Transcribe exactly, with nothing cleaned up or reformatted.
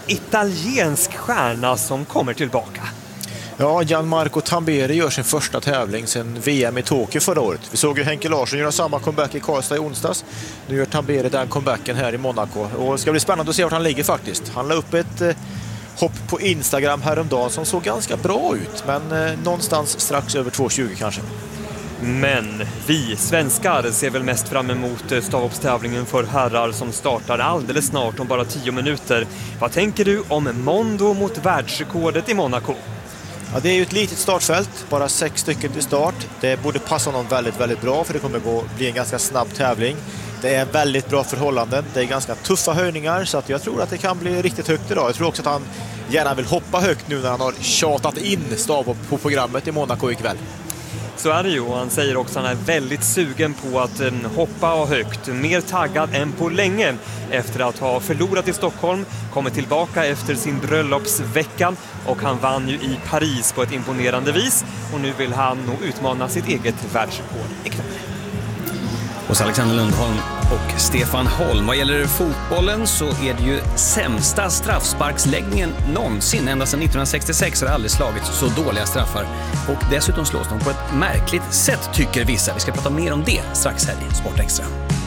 italiensk stjärna som kommer tillbaka. Ja, Gianmarco Tamberi gör sin första tävling sedan V M i Tokyo förra året. Vi såg ju Henke Larsson göra samma comeback i Karlstad i onsdags. Nu gör Tamberi den comebacken här i Monaco. Och det ska bli spännande att se vart han ligger faktiskt. Han la upp ett eh, hopp på Instagram häromdagen som såg ganska bra ut. Men eh, någonstans strax över två tjugo kanske. Men vi svenskar ser väl mest fram emot stavhoppstävlingen för herrar som startar alldeles snart om bara tio minuter. Vad tänker du om Mondo mot världsrekordet i Monaco? Ja, det är ju ett litet startfält, bara sex stycken till start. Det borde passa honom väldigt, väldigt bra för det kommer gå, bli en ganska snabb tävling. Det är väldigt bra förhållanden, det är ganska tuffa höjningar så att jag tror att det kan bli riktigt högt idag. Jag tror också att han gärna vill hoppa högt nu när han har tjatat in stavhopp på programmet i Monaco ikväll. Så är det ju, och han säger också att han är väldigt sugen på att um, hoppa högt, mer taggad än på länge efter att ha förlorat i Stockholm, kommer tillbaka efter sin bröllopsvecka och han vann ju i Paris på ett imponerande vis och nu vill han nog utmana sitt eget världsrekord ikväll. Hos Alexander Lundholm och Stefan Holm. Vad gäller fotbollen så är det ju sämsta straffsparksläggningen någonsin. Ända sedan nittonhundrasextiosex har det aldrig slagits så dåliga straffar. Och dessutom slås de på ett märkligt sätt tycker vissa. Vi ska prata mer om det strax här i Sport Extra.